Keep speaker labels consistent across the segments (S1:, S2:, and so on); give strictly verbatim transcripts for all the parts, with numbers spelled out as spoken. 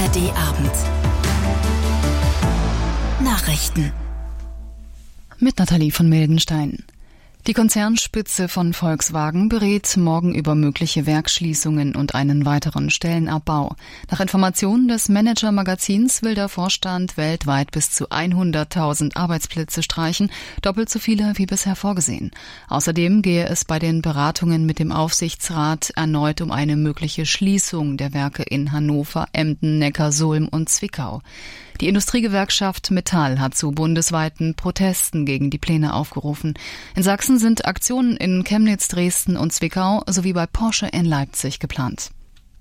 S1: R D Abend. Nachrichten.
S2: Mit Nathalie von Mildenstein. Die Konzernspitze von Volkswagen berät morgen über mögliche Werksschließungen und einen weiteren Stellenabbau. Nach Informationen des Manager-Magazins will der Vorstand weltweit bis zu hunderttausend Arbeitsplätze streichen, doppelt so viele wie bisher vorgesehen. Außerdem gehe es bei den Beratungen mit dem Aufsichtsrat erneut um eine mögliche Schließung der Werke in Hannover, Emden, Neckarsulm und Zwickau. Die Industriegewerkschaft Metall hat zu bundesweiten Protesten gegen die Pläne aufgerufen. In Sachsen sind Aktionen in Chemnitz, Dresden und Zwickau sowie bei Porsche in Leipzig geplant.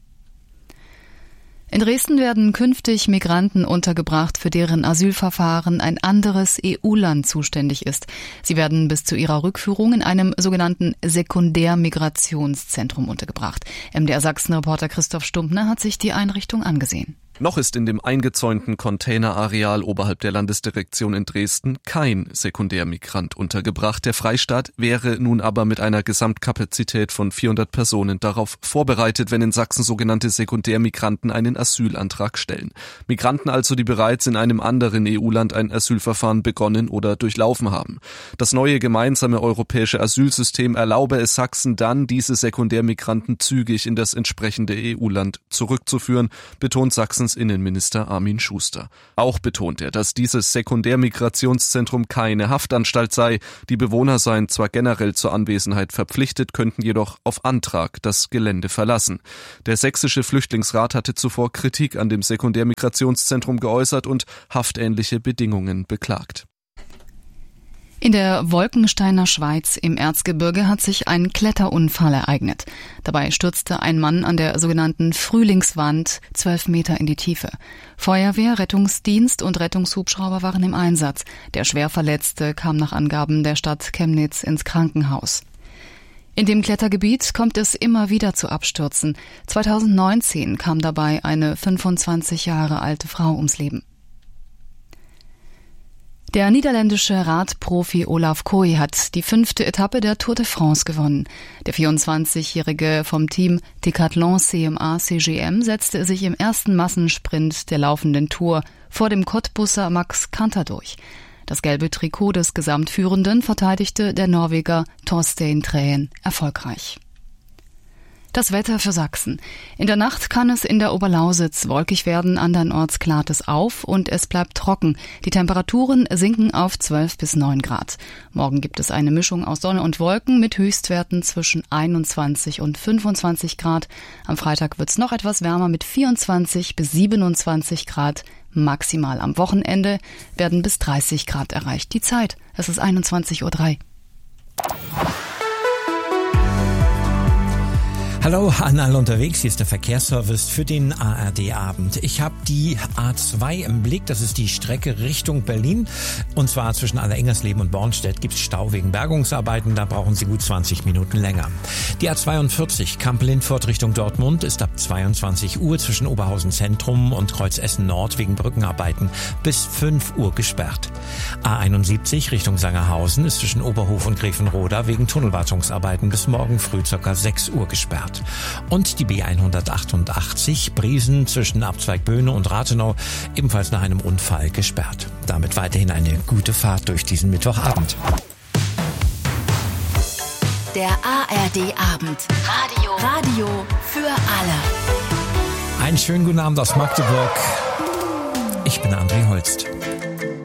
S2: In Dresden werden künftig Migranten untergebracht, für deren Asylverfahren ein anderes E U-Land zuständig ist. Sie werden bis zu ihrer Rückführung in einem sogenannten Sekundärmigrationszentrum untergebracht. M D R Sachsen-Reporter Christoph Stumpfner hat sich die Einrichtung angesehen.
S3: Noch ist in dem eingezäunten Containerareal oberhalb der Landesdirektion in Dresden kein Sekundärmigrant untergebracht. Der Freistaat wäre nun aber mit einer Gesamtkapazität von vierhundert Personen darauf vorbereitet, wenn in Sachsen sogenannte Sekundärmigranten einen Asylantrag stellen. Migranten also, die bereits in einem anderen E U-Land ein Asylverfahren begonnen oder durchlaufen haben. Das neue gemeinsame europäische Asylsystem erlaube es Sachsen dann, diese Sekundärmigranten zügig in das entsprechende E U-Land zurückzuführen, betont Sachsen Innenminister Armin Schuster. Auch betont er, dass dieses Sekundärmigrationszentrum keine Haftanstalt sei. Die Bewohner seien zwar generell zur Anwesenheit verpflichtet, könnten jedoch auf Antrag das Gelände verlassen. Der Sächsische Flüchtlingsrat hatte zuvor Kritik an dem Sekundärmigrationszentrum geäußert und haftähnliche Bedingungen beklagt.
S2: In der Wolkensteiner Schweiz im Erzgebirge hat sich ein Kletterunfall ereignet. Dabei stürzte ein Mann an der sogenannten Frühlingswand zwölf Meter in die Tiefe. Feuerwehr, Rettungsdienst und Rettungshubschrauber waren im Einsatz. Der Schwerverletzte kam nach Angaben der Stadt Chemnitz ins Krankenhaus. In dem Klettergebiet kommt es immer wieder zu Abstürzen. zweitausendneunzehn kam dabei eine fünfundzwanzig Jahre alte Frau ums Leben. Der niederländische Radprofi Olaf Kooi hat die fünfte Etappe der Tour de France gewonnen. Der vierundzwanzigjährige vom Team Decathlon C M A C G M setzte sich im ersten Massensprint der laufenden Tour vor dem Cottbusser Max Kanter durch. Das gelbe Trikot des Gesamtführenden verteidigte der Norweger Torstein Træen erfolgreich. Das Wetter für Sachsen. In der Nacht kann es in der Oberlausitz wolkig werden, andernorts klart es auf und es bleibt trocken. Die Temperaturen sinken auf zwölf bis neun Grad. Morgen gibt es eine Mischung aus Sonne und Wolken mit Höchstwerten zwischen einundzwanzig und fünfundzwanzig Grad. Am Freitag wird es noch etwas wärmer mit vierundzwanzig bis siebenundzwanzig Grad. Maximal am Wochenende werden bis dreißig Grad erreicht. Die Zeit, es ist einundzwanzig Uhr drei.
S4: Hallo an alle unterwegs, hier ist der Verkehrsservice für den A R D-Abend. Ich habe die A zwei im Blick, das ist die Strecke Richtung Berlin. Und zwar zwischen Allerengersleben und Bornstedt gibt es Stau wegen Bergungsarbeiten, da brauchen Sie gut zwanzig Minuten länger. Die A zweiundvierzig Kamp-Lindfort Richtung Dortmund ist ab zweiundzwanzig Uhr zwischen Oberhausen Zentrum und Kreuz-Essen Nord wegen Brückenarbeiten bis fünf Uhr gesperrt. A einundsiebzig Richtung Sangerhausen ist zwischen Oberhof und Grevenroda wegen Tunnelwartungsarbeiten bis morgen früh ca. sechs Uhr gesperrt. Und die B hundertachtundachtzig Briesen zwischen Abzweig Böhne und Rathenau ebenfalls nach einem Unfall gesperrt. Damit weiterhin eine gute Fahrt durch diesen Mittwochabend.
S1: Der A R D-Abend. Radio. Radio für alle.
S4: Einen schönen guten Abend aus Magdeburg. Ich bin André Holst.